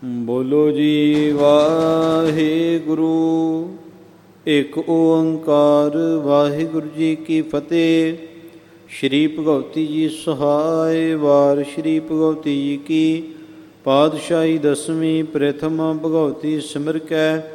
ਬੋਲੋ ਜੀ ਵਾਹਿਗੁਰੂ। ਇੱਕ ਓੰਕਾਰ ਵਾਹਿਗੁਰੂ ਜੀ ਕੀ ਫਤਿਹ। ਸ਼੍ਰੀ ਭਗਵਤੀ ਜੀ ਸਹਾਇ। ਵਾਰ ਸ਼੍ਰੀ ਭਗਵਤੀ ਜੀ ਕੀ ਪਾਤਸ਼ਾਹੀ ਦਸਵੀਂ। ਪ੍ਰਥਮ ਭਗਵਤੀ ਸਿਮਰ ਕੈ